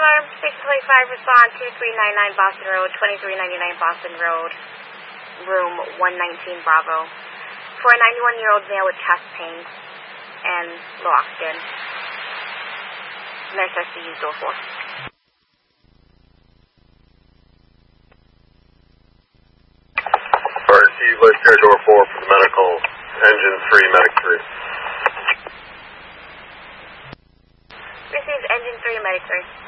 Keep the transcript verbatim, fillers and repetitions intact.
Alarm six twenty-five, respond two three nine nine Boston Road, twenty-three ninety-nine Boston Road, room one nineteen Bravo. For a ninety-one-year-old male with chest pain and low oxygen. Nurse has to use door four. Emergency, list here, door four for the medical, engine three, medic three. This is engine three, medic three.